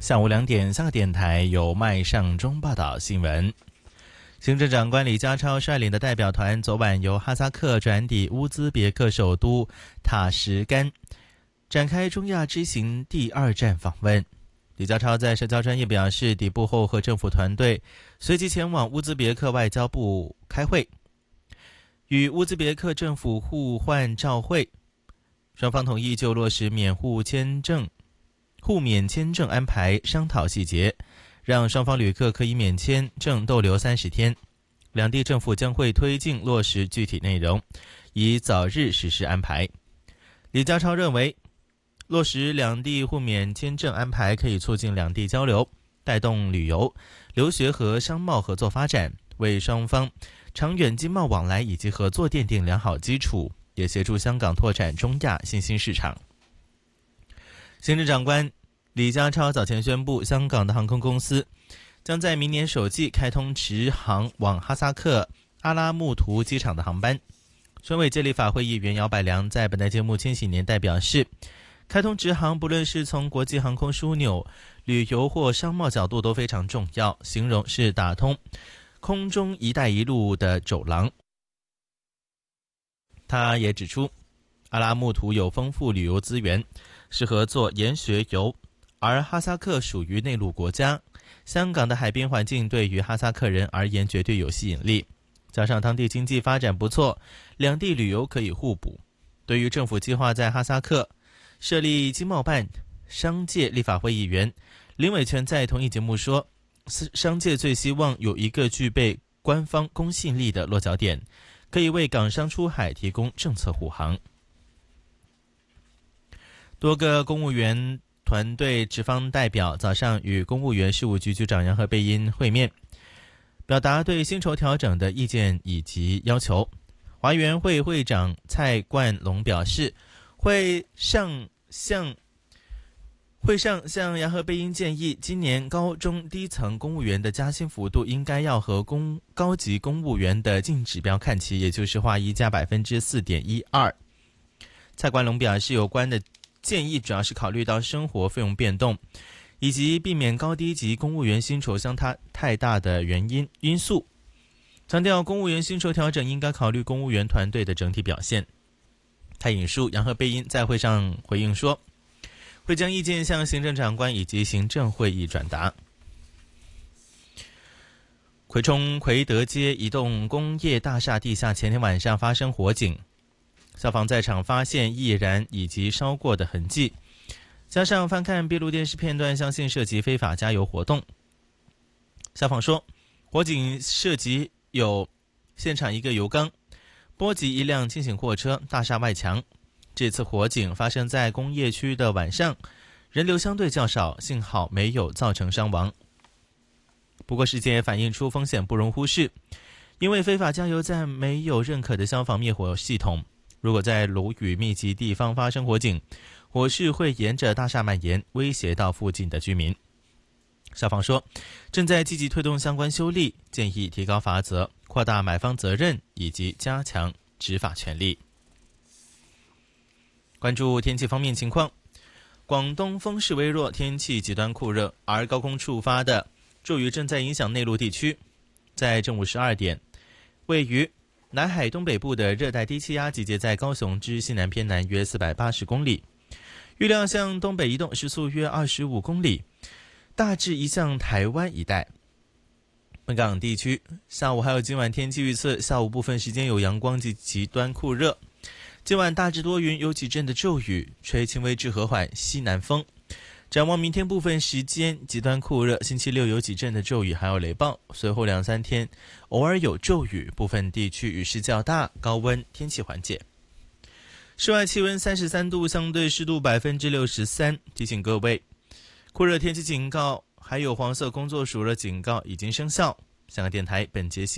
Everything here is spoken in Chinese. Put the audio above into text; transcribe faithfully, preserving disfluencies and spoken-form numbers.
下午两点，香港电台由麦尚中报道新闻。行政长官李家超率领的代表团昨晚由哈萨克转抵乌兹别克首都塔什干，展开中亚之行第二站访问。李家超在社交专页表示，抵埗后和政府团队随即前往乌兹别克外交部开会，与乌兹别克政府互换照会，双方同意就落实免互签证、互免签证安排商讨细节，让双方旅客可以免签证逗留三十天。两地政府将会推进落实具体内容，以早日实施安排。李家超认为，落实两地互免签证安排可以促进两地交流，带动旅游、留学和商贸合作发展，为双方长远经贸往来以及合作奠定良好基础，也协助香港拓展中亚新兴市场。行政长官李家超早前宣布，香港的航空公司将在明年首季开通直航往哈萨克阿拉木图机场的航班。选委界立法会议员姚百良在本台节目《千禧年代》表示，开通直航不论是从国际航空枢纽、旅游或商贸角度都非常重要，形容是打通空中一带一路的走廊。他也指出，阿拉木图有丰富旅游资源，适合做研学游，而哈萨克属于内陆国家，香港的海边环境对于哈萨克人而言绝对有吸引力，加上当地经济发展不错，两地旅游可以互补。对于政府计划在哈萨克设立经贸办，商界立法会议员林伟全在同一节目说，商界最希望有一个具备官方公信力的落脚点，可以为港商出海提供政策护航。多个公务员团队职方代表早上与公务员事务局局长杨和贝因会面，表达对薪酬调整的意见以及要求。华员会会长蔡冠龙表示，会上向会上向杨和贝因建议，今年高中低层公务员的加薪幅度应该要和公高级公务员的净指标看齐，也就是划一加百分之四点一二。蔡冠龙表示，有关的建议主要是考虑到生活费用变动，以及避免高低级公务员薪酬相差太大的原因因素，强调公务员薪酬调整应该考虑公务员团队的整体表现。他引述杨和贝因在会上回应说，会将意见向行政长官以及行政会议转达。葵涌葵德街一栋工业大厦地下前天晚上发生火警，消防在场发现易燃以及烧过的痕迹，加上翻看闭路电视片段，相信涉及非法加油活动。消防说，火警涉及有现场一个油缸，波及一辆轻型货车、大厦外墙。这次火警发生在工业区的晚上，人流相对较少，幸好没有造成伤亡。不过事件也反映出风险不容忽视，因为非法加油站没有认可的消防灭火系统，如果在楼宇密集地方发生火警，火势会沿着大厦蔓延，威胁到附近的居民。消防说，正在积极推动相关修例，建议提高罚则，扩大买方责任以及加强执法权力。关注天气方面情况，广东风势微弱，天气极端酷热，而高空触发的骤雨正在影响内陆地区。在正午十二点，位于南海东北部的热带低气压集结在高雄之西南偏南约四百八十公里，预料向东北移动，时速约二十五公里，大致移向台湾一带。本港地区下午还有今晚天气预测，下午部分时间有阳光及极端酷热，今晚大致多云，有几阵的骤雨，吹轻微至和缓西南风。展望明天部分时间极端酷热，星期六有几阵的骤雨还有雷暴，随后两三天偶尔有骤雨，部分地区雨势较大，高温天气缓解。室外气温三十三度，相对湿度百分之六十三。提醒各位，酷热天气警告还有黄色工作暑热警告已经生效。香港电台本节新